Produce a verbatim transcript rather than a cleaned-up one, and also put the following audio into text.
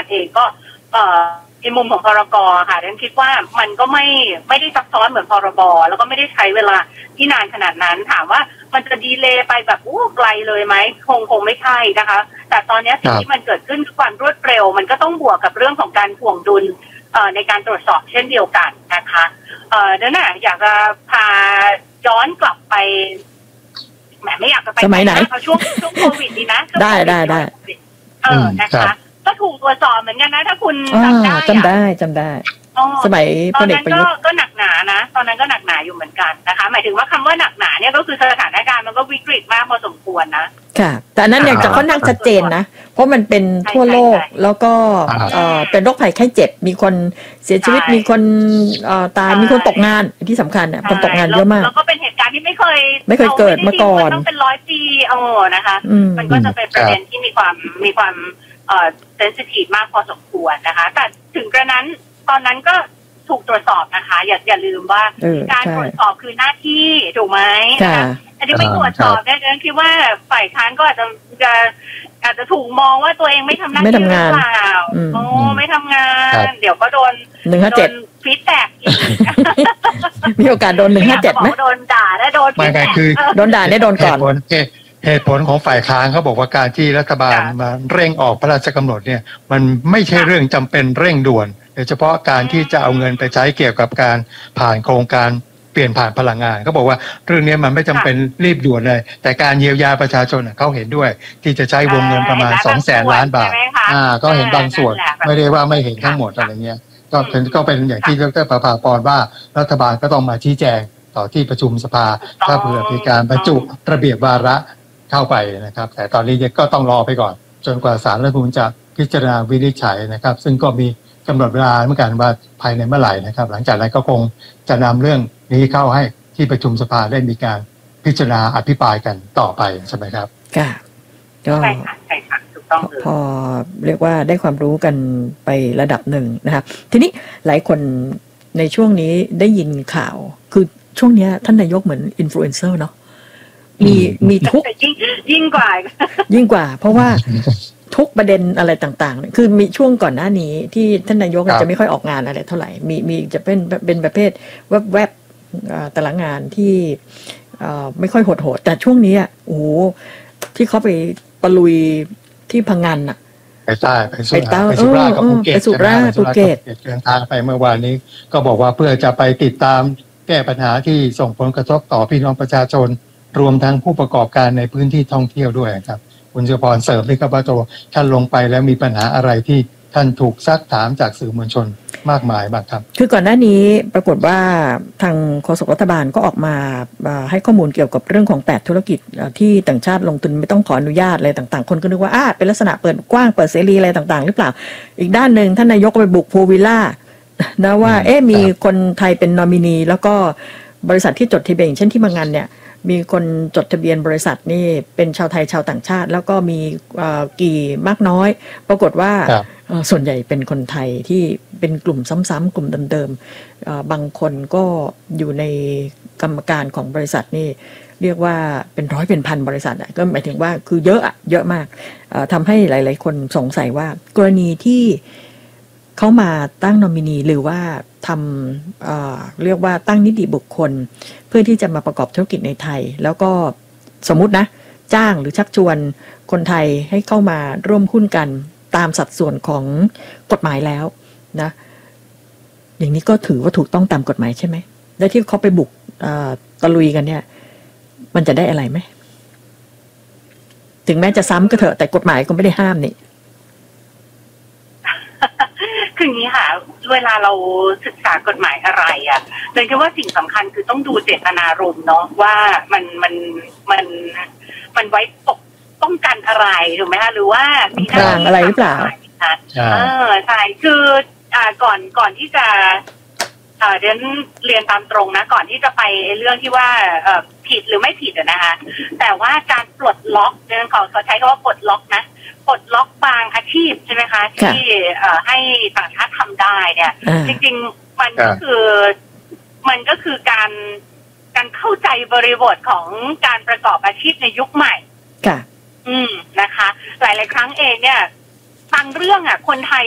เองก็เอ่อในมุมของพรกค่ะฉันคิดว่ามันก็ไม่ไม่ได้ซับซ้อนเหมือนพรบแล้วก็ไม่ได้ใช้เวลาที่นานขนาดนั้นถามว่ามันจะดีเลย์ไปแบบอู้ไกลเลยไหมคงคงไม่ใช่นะคะแต่ตอนนี้สิ่งที่มันเกิดขึ้นคือความรวดเร็วมันก็ต้องบวกกับเรื่องของการถ่วงดุลในการตรวจสอบเช่นเดียวกันนะคะเอ่อนั่นน่ะอยากจะพาย้อนกลับไปแหมไม่อยากจะไปสมัยไหนเอาช่วงช่วงโควิดดีนะได้ได้ได้เออนะคะก็ถูกตรวจสอบเหมือนกันนะถ้าคุณจำได้จำได้จำได้สมัยพลเอกประยุทธ์ก็หนักหนานะตอนนั้นก็หนักหนาอยู่เหมือนกันนะคะหมายถึงว่าคำว่าหนักหนาเนี่ยก็คือสถานการณ์มันก็วิกฤตมากพอสมควรนะค่ะแต่นั้นยังจะค่อนข้างชัดเจนนะเพราะมันเป็นทั่วโลกแล้วก็เป็นโรคภัยไข้เจ็บมีคนเสียชีวิตมีคนตายมีคนตกงานที่สำคัญเนี่ยคนตกงานเยอะมากแล้วก็เป็นเหตุการณ์ที่ไม่เคยไม่เคยเกิดมาก่อนต้องเป็นร้อยปีโอ้นะคะมันก็จะเป็นประเด็นที่มีความมีความเอ่อเซนซิทีฟมากพอสมควรนะคะแต่ถึงกระนั้นตอนนั้นก็ถูกตรวจสอบนะคะอย่าอย่าลืมว่าการตรวจสอบคือหน้าที่ถูกไหมนะคะแต่ที่ไม่ตรวจสอบเนี่ยฉันคิดว่าฝ่ายค้านก็อาจจะจะอาจจะถูกมองว่าตัวเองไม่ทำหน้าที่หรือเปล่าโอ้ไม่ทำงานเดี๋ยวก็โดนหนึ่งห้าเจ็ดฟีดแบ็กอีกมีโอกาสโดนหนึ่งห้าเจ็ดไหมโดนด่าและโดนไม่ไม่คือโดนด่าเนี่ยโดนก่อนเหตุผลของฝ่ายค้านเขาบอกว่าการที่รัฐบาลมาเร่งออกพระราชกำหนดเนี่ยมันไม่ใช่เรื่องจำเป็นเร่งด่วนโดยเฉพาะการที่จะเอาเงินไปใช้เกี่ยวกับการผ่านโครงการเปลี่ยนผ่านพลังงานเขาบอกว่าเรื่องนี้มันไม่จำเป็นรีบด่วนเลยแต่การเยียวยาประชาชนเขาเห็นด้วยที่จะใช้วงเงินประมาณสองแสนล้านบาทอ่าก็เห็นบางส่วนไม่ได้ว่าไม่เห็นทั้งหมดอะไรเงี้ยก็เป็นก็เป็นอย่างที่ดร.ประภาพรว่ารัฐบาลก็ต้องมาชี้แจงต่อที่ประชุมสภาถ้าเผื่อมีการบรรจุระเบียบวาระเข้าไปนะครับแต่ตอนนี้ก็ต้องรอไปก่อนจนกว่าศาลรัฐธรรมนูญจะพิจารณาวินิจฉัยนะครับซึ่งก็มีกำหนดเวลาเหมือนกันว่าภายในเมื่อไหร่นะครับหลังจากนั้นก็คงจะนำเรื่องนี้เข้าให้ที่ประชุมสภาได้มีการพิจารณาอภิปรายกันต่อไปใช่ไหมครับค่ะก็ใช่ค่ะใช่ค่ะถูกต้องพอเรียกว่าได้ความรู้กันไประดับหนึ่งนะครับทีนี้หลายคนในช่วงนี้ได้ยินข่าวคือช่วงนี้ท่านนายกเหมือนอินฟลูเอนเซอร์เนาะมีมีทุกยิ่งยิ่งกว่ายิ่งกว่าเพราะว่าทุกประเด็นอะไรต่างๆคือมีช่วงก่อนหน้านี้ที่ท่านนายกจะไม่ค่อยออกงานอะไรเท่าไหร่มีมีจะเป็นเป็นประเภทแวบๆแต่ละงานที่ไม่ค่อยโหดๆแต่ช่วงนี้อ่ะโอ้ที่เขาไปตะลุยที่พังงานอ่ะไปใต้ไปสุราษฎร์กับภูเก็ตไปสุราษฎร์ภูเก็ตเดินทางไปเมื่อวานนี้ก็บอกว่าเพื่อจะไปติดตามแก้ปัญหาที่ส่งผลกระทบต่อพี่น้องประชาชนรวมทั้งผู้ประกอบการในพื้นที่ท่องเที่ยวด้วยครับคุณเจริญพรเสริมนี่ครับว่าตัวท่านลงไปแล้วมีปัญหาอะไรที่ท่านถูกซักถามจากสื่อมวลชนมากมายบ้างครับคือก่อนหน้านี้ปรากฏว่าทางโฆษกรัฐบาลก็ออกมาให้ข้อมูลเกี่ยวกับเรื่องของแปดธุรกิจที่ต่างชาติลงทุนไม่ต้องขออนุญาตอะไรต่างๆคนก็นึกว่าอ่าเป็นลักษณะเปิดกว้างเปิดเสรีอะไรต่างๆหรือเปล่าอีกด้านนึงท่านนายกไปบุกโพวิลล่านะว่าเอ๊ะมีคนไทยเป็นนอมินีแล้วก็บริษัทที่จดทะเบียนเช่นที่บางงานเนี่ยมีคนจดทะเบียนบริษัทนี่เป็นชาวไทยชาวต่างชาติแล้วก็มีกี่มากน้อยปรากฏว่าส่วนใหญ่เป็นคนไทยที่เป็นกลุ่มซ้ำๆกลุ่มเดิมๆบางคนก็อยู่ในกรรมการของบริษัทนี่เรียกว่าเป็นร้อยเป็นพันบริษัทก็หมายถึงว่าคือเยอะอะเยอะมากทำให้หลายๆคนสงสัยว่ากรณีที่เขามาตั้งนอมินีหรือว่าทำเอ่อเรียกว่าตั้งนิติบุคคลเพื่อที่จะมาประกอบธุรกิจในไทยแล้วก็สมมุตินะจ้างหรือชักชวนคนไทยให้เข้ามาร่วมหุ้นกันตามสัดส่วนของกฎหมายแล้วนะอย่างนี้ก็ถือว่าถูกต้องตามกฎหมายใช่ไหมและที่เขาไปบุกตะลุยกันเนี่ยมันจะได้อะไรไหมถึงแม้จะซ้ำก็เถอะแต่กฎหมายก็ไม่ได้ห้ามนี่คืออย่างนี้ค่ะเวลาเราศึกษากฎหมายอะไรอ่ะเลยคิดว่าสิ่งสำคัญคือต้องดูเจตนารมณ์เนาะว่ามันมันมันมันไว้ปกป้องกันอะไรถูกไหมคะหรือว่ามีหน้าที่อะไรหรือเปล่าเออใช่คืออ่าก่อนก่อนที่จะอ่าเรียนเรียนตามตรงนะก่อนที่จะไปเรื่องที่ว่าเอ่อผิดหรือไม่ผิดนะคะแต่ว่าการปลดล็อกเรื่องของเขาใช้คำว่าปลดล็อกนะปลดล็อกบางอาชีพใช่ไหมคะที่ให้ต่างชาติทำได้เนี่ยจริงๆมันก็คือมันก็คือการการเข้าใจบริบทของการประกอบอาชีพในยุคใหม่อืมนะคะหลายๆครั้งเองเนี่ยบางเรื่องอ่ะคนไทย